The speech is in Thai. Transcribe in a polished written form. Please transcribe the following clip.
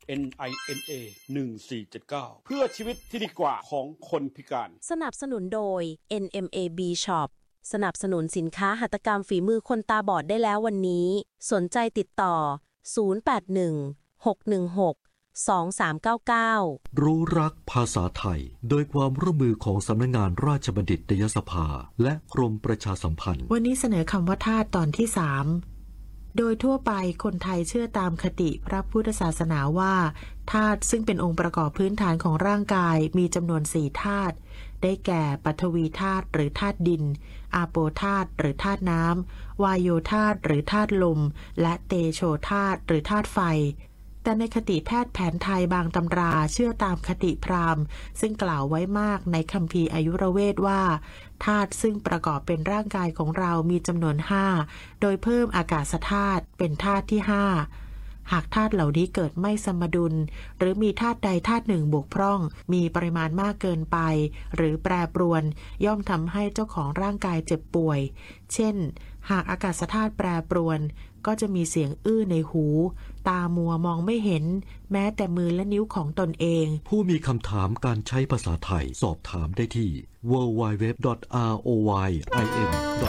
NINA 1479เพื่อชีวิตที่ดีกว่าของคนพิการสนับสนุนโดย NMAB Shop สนับสนุนสินค้าหัตถกรรมฝีมือคนตาบอดได้แล้ววันนี้สนใจติดต่อ0816162399 รู้รักภาษาไทยโดยความร่วมมือของสำนักงานราชบัณฑิตยสภาและกรมประชาสัมพันธ์วันนี้เสนอคำว่าทาสตอนที่ 3โดยทั่วไปคนไทยเชื่อตามคติพระพุทธศาสนาว่าธาตุซึ่งเป็นองค์ประกอบพื้นฐานของร่างกายมีจำนวน4ธาตุได้แก่ปฐวีธาตุหรือธาตุดินอาโปธาตุหรือธาตุน้ำวายโยธาตุหรือธาตุลมและเตโชธาตุหรือธาตุไฟแต่ในคติแพทย์แผนไทยบางตำราเชื่อตามคติพราหมณ์ซึ่งกล่าวไว้มากในคัมภีร์อายุรเวทว่าธาตุซึ่งประกอบเป็นร่างกายของเรามีจำนวน5โดยเพิ่มอากาศธาตุเป็นธาตุที่5หากธาตุเหล่านี้เกิดไม่สมดุลหรือมีธาตุใดธาตุหนึ่งบกพร่องมีปริมาณมากเกินไปหรือแปรปรวนย่อมทำให้เจ้าของร่างกายเจ็บป่วยเช่นหากอากาศธาตุแปรปรวนก็จะมีเสียงอื้อในหูตามัวมองไม่เห็นแม้แต่มือและนิ้วของตนเองผู้มีคำถามการใช้ภาษาไทยสอบถามได้ที่ www.roym